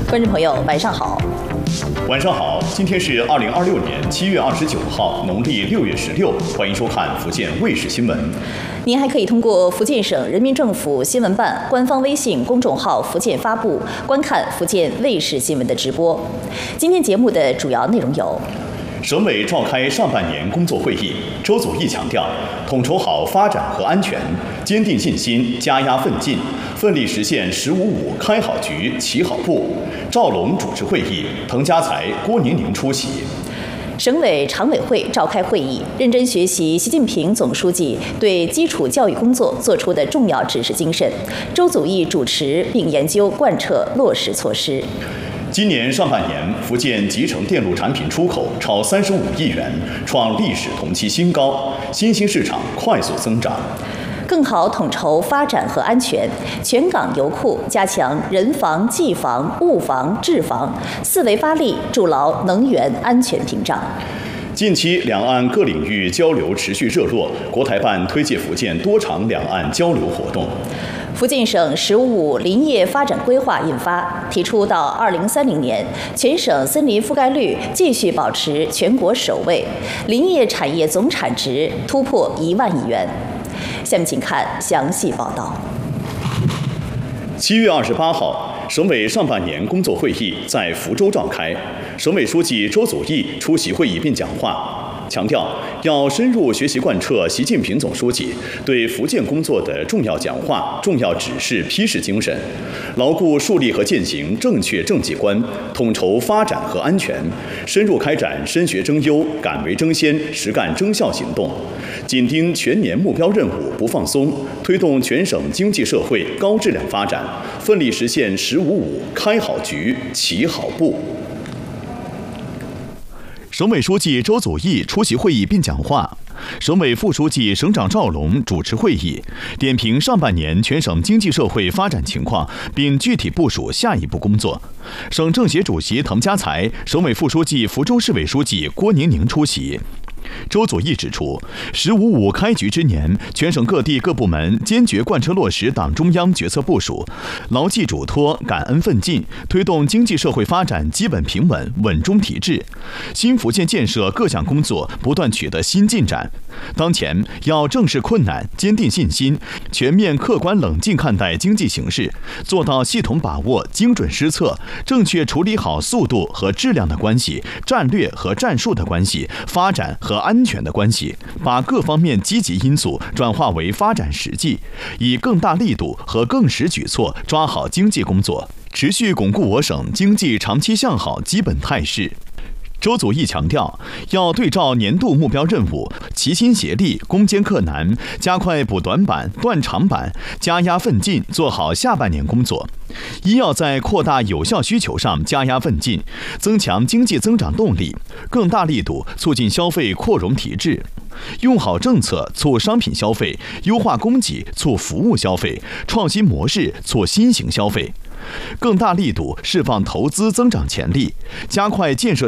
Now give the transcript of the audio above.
观众朋友，晚上好。 晚上好，今天是2026年7月29号，农历6月16，欢迎收看福建卫视新闻。 您还可以通过福建省人民政府新闻办官方微信公众号福建发布观看福建卫视新闻的直播。今天节目的主要内容有： 省委召开上半年工作会议，周祖义强调，统筹好发展和安全，坚定信心，加压奋进，奋力实现“15.5”开好局、起好步。赵龙主持会议，滕家才、郭宁宁出席。 省委常委会召开会议，认真学习习近平总书记对基础教育工作作出的重要指示精神。周祖义主持并研究贯彻落实措施。 今年上半年，福建集成电路产品出口超35亿元，创历史同期新高，新兴市场快速增长。 更好统筹发展和安全，全港油库加强人防、技防、物防、治防4维发力，筑牢能源安全屏障。 近期两岸各领域交流持续热络，国台办推介福建多场两岸交流活动。 福建省“15.5”林业发展规划印发，提出到2030年，全省森林覆盖率继续保持全国首位，林业产业总产值突破1万亿元。下面请看详细报道。 7月28号，省委上半年工作会议在福州召开，省委书记周祖义出席会议并讲话，强调要深入学习贯彻习近平总书记对福建工作的重要讲话、重要指示批示精神，牢固树立和践行正确政绩观，统筹发展和安全，深入开展深学争优、敢为争先、实干争效行动，紧盯全年目标任务不放松，推动全省经济社会高质量发展，奋力实现“15.5”开好局、起好步。省委书记周祖义出席会议并讲话，省委副书记、省长赵龙主持会议，点评上半年全省经济社会发展情况，并具体部署下一步工作。省政协主席滕家才、省委副书记、福州市委书记郭宁宁出席。周祖义指出，“15.5”开局之年，全省各地各部门坚决贯彻落实党中央决策部署，牢记嘱托，感恩奋进，推动经济社会发展基本平稳、稳中提质。新福建建设各项工作不断取得新进展。当前要正视困难，坚定信心，全面客观冷静看待经济形势，做到系统把握、精准施策，正确处理好速度和质量的关系、战略和战术的关系、发展和安全的关系，把各方面积极因素转化为发展实际，以更大力度和更实举措抓好经济工作，持续巩固我省经济长期向好基本态势。周祖义强调，要对照年度目标任务，齐心协力，攻坚克难，加快补短板、断长板，加压奋进，做好下半年工作。一要在扩大有效需求上加压奋进，增强经济增长动力，更大力度促进消费扩容提质，用好政策促商品消费，优化供给促服务消费，创新模式促新型消费。更大力度释放投资增长潜力，加快建设